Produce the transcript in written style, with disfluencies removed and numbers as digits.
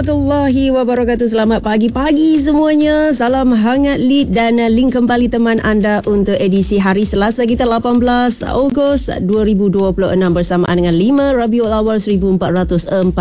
warahmatullahi wabarakatuh. Selamat pagi-pagi semuanya. Salam hangat lead dan link kembali teman anda untuk edisi hari Selasa kita 18 Ogos 2026 bersamaan dengan 5 Rabiul Awal 1440